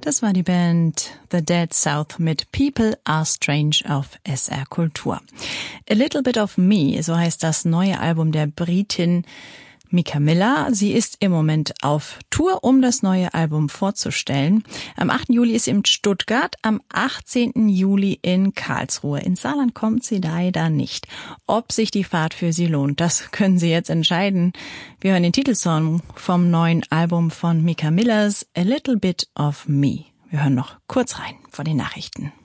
Das war die Band The Dead South mit People Are Strange auf SR Kultur. A Little Bit of Me, so heißt das neue Album der Britin Mika Miller. Sie ist im Moment auf Tour, um das neue Album vorzustellen. Am 8. Juli ist sie in Stuttgart, am 18. Juli in Karlsruhe. Ins Saarland kommt sie leider nicht. Ob sich die Fahrt für sie lohnt, das können Sie jetzt entscheiden. Wir hören den Titelsong vom neuen Album von Mika Millers, A Little Bit of Me. Wir hören noch kurz rein vor den Nachrichten.